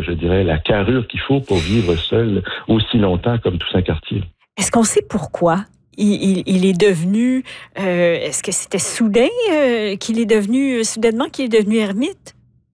je dirais, la carrure qu'il faut pour vivre seul aussi longtemps comme Toussaint Cartier. Est-ce qu'on sait pourquoi il est devenu... est-ce que c'était soudain soudainement qu'il est devenu ermite?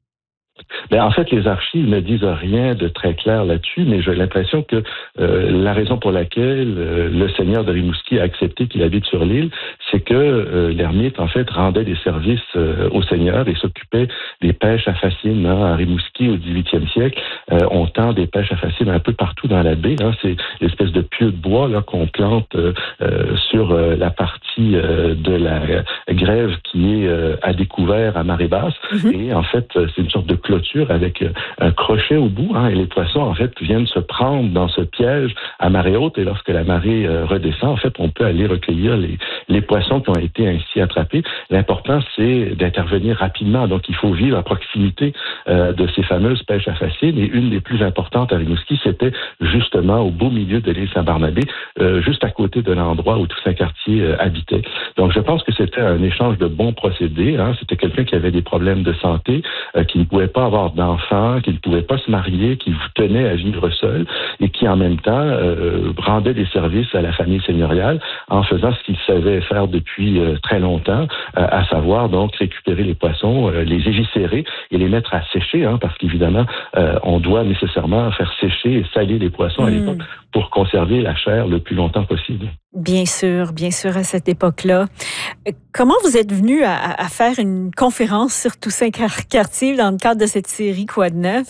En fait, les archives ne disent rien de très clair là-dessus, mais j'ai l'impression que la raison pour laquelle le seigneur de Rimouski a accepté qu'il habite sur l'île, c'est que l'ermite, en fait, rendait des services au seigneur et s'occupait des pêches à fascines. À Rimouski, au 18e siècle, on tend des pêches à fascines un peu partout dans la baie. C'est l'espèce de pieu de bois là, qu'on plante sur la partie de la grève qui est à découvert à marée basse. Mm-hmm. Et en fait, c'est une sorte de clôture avec un crochet au bout, et les poissons, en fait, viennent se prendre dans ce piège à marée haute, et lorsque la marée redescend, en fait, on peut aller recueillir les poissons qui ont été ainsi attrapés. L'important, c'est d'intervenir rapidement, donc il faut vivre à proximité de ces fameuses pêches à fascines, et une des plus importantes à Rimouski, c'était justement au beau milieu de l'île Saint-Barnabé, juste à côté de l'endroit où Toussaint Cartier habitait. Donc, je pense que c'était un échange de bons procédés. C'était quelqu'un qui avait des problèmes de santé, qui ne pouvait pas avoir d'enfants, qui ne pouvait pas se marier, qui tenait à vivre seul et qui en même temps rendait des services à la famille seigneuriale en faisant ce qu'il savait faire depuis très longtemps, à savoir donc récupérer les poissons, les éviscérer et les mettre à sécher, parce qu'évidemment on doit nécessairement faire sécher et saler les poissons à l'époque pour conserver la chair le plus longtemps possible. Bien sûr, à cette époque-là. Comment vous êtes venu à faire une conférence sur Toussaint Cartier dans le cadre de cette série Quoi de neuf?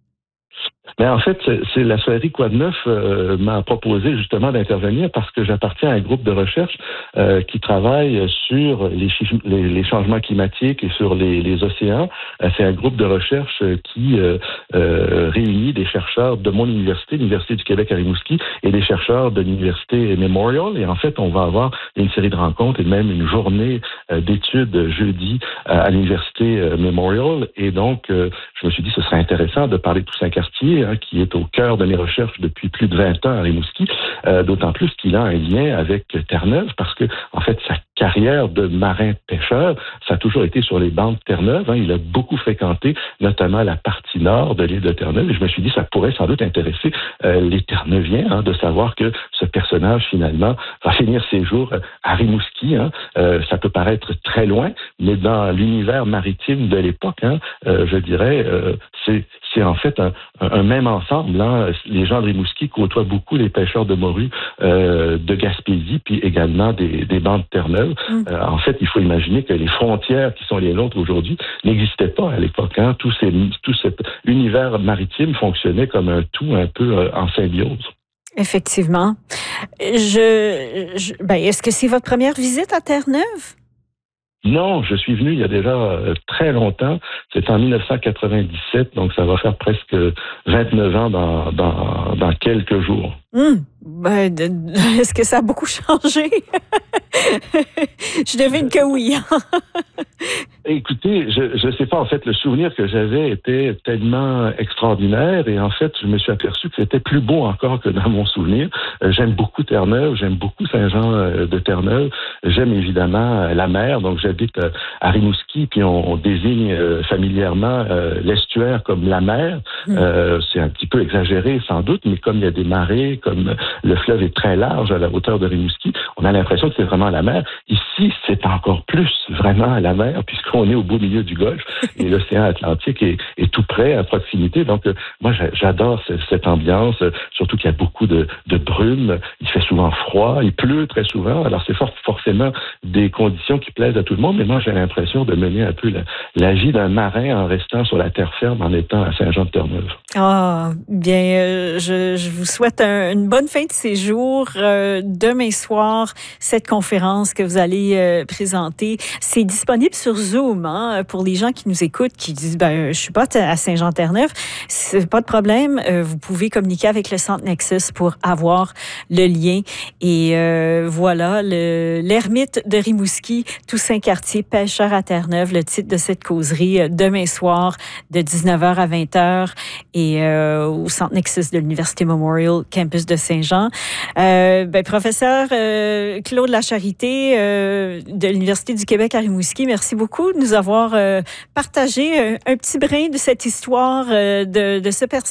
En fait, c'est la série Quoi de neuf m'a proposé justement d'intervenir parce que j'appartiens à un groupe de recherche qui travaille sur les changements climatiques et sur les océans. C'est un groupe de recherche qui réunit des chercheurs de mon université, l'Université du Québec à Rimouski, et des chercheurs de l'Université Memorial. Et en fait, on va avoir une série de rencontres et même une journée d'études jeudi à l'Université Memorial. Et donc, je me suis dit que ce serait intéressant de parler de Toussaint Cartier, qui est au cœur de mes recherches depuis plus de 20 ans à Rimouski, d'autant plus qu'il a un lien avec Terre-Neuve, parce que, en fait, sa carrière de marin-pêcheur, ça a toujours été sur les bancs de Terre-Neuve. Il a beaucoup fréquenté, notamment la partie nord de l'île de Terre-Neuve, et je me suis dit que ça pourrait sans doute intéresser les Terre-Neuviens, de savoir que ce personnage, finalement, va finir ses jours à Rimouski. Ça peut paraître très loin, mais dans l'univers maritime de l'époque, je dirais, c'est en fait un même ensemble. Les gens de Rimouski côtoient beaucoup les pêcheurs de morue de Gaspésie, puis également des bancs de Terre-Neuve. En fait, il faut imaginer que les frontières qui sont les nôtres aujourd'hui n'existaient pas à l'époque. Tout cet univers maritime fonctionnait comme un tout un peu en symbiose. Effectivement. Est-ce que c'est votre première visite à Terre-Neuve? Non, je suis venu il y a déjà très longtemps. C'est en 1997, donc ça va faire presque 29 ans dans quelques jours. Est-ce que ça a beaucoup changé? Je devine que oui. Écoutez, je sais pas, en fait, le souvenir que j'avais était tellement extraordinaire et en fait, je me suis aperçu que c'était plus beau encore que dans mon souvenir. J'aime beaucoup Terre-Neuve, j'aime beaucoup Saint-Jean de Terre-Neuve, j'aime évidemment la mer, donc j'habite à Rimouski, puis on désigne familièrement l'estuaire comme la mer. C'est un petit peu exagéré sans doute, mais comme il y a des marées, comme le fleuve est très large à la hauteur de Rimouski, on a l'impression que c'est vraiment la mer. Ici, c'est encore plus vraiment la mer, puisqu'on est au beau milieu du Golfe et l'océan Atlantique est tout près, à proximité. Donc, moi, j'adore cette ambiance, surtout qu'il y a beaucoup de brume. Il fait souvent froid, il pleut très souvent. Alors, c'est forcément des conditions qui plaisent à tout le monde, mais moi, j'ai l'impression de mener un peu la vie d'un marin en restant sur la terre ferme, en étant à Saint-Jean-de-Terre-Neuve. Je vous souhaite une bonne fin de séjour. Demain soir, cette conférence que vous allez présenter, c'est disponible sur Zoom, pour les gens qui nous écoutent, qui disent, je suis pas à Saint-Jean-Terre-Neuve. C'est pas de problème. Vous pouvez communiquer avec le Centre Nexus pour avoir le lien. Et voilà, l'ermite de Rimouski, Toussaint Cartier, pêcheur à Terre-Neuve, le titre de cette causerie, demain soir, de 19h à 20h, et au Centre Nexus de l'Université Memorial, campus de Saint-Jean. Professeur Claude Lacharité de l'Université du Québec à Rimouski, merci beaucoup de nous avoir partagé un petit brin de cette histoire de ce personnage